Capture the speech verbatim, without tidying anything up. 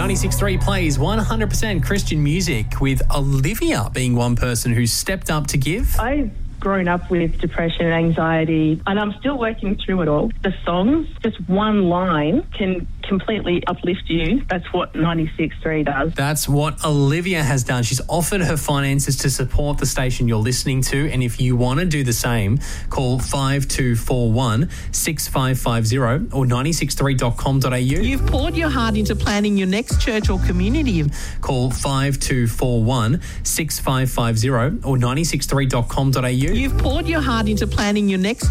ninety-six point three plays one hundred percent Christian music, with Olivia being one person who stepped up to give. I've grown up with depression and anxiety, and I'm still working through it all. The songs, just one line can completely uplift you. That's what ninety-six point three does. That's what Olivia has done. She's offered her finances to support the station you're listening to, and if you want to do the same, call five two four one, six five five zero or nine six three dot com dot a u. You've poured your heart into planning your next church or community. Call five two four one, six five five zero or nine six three dot com dot a u. You've poured your heart into planning your next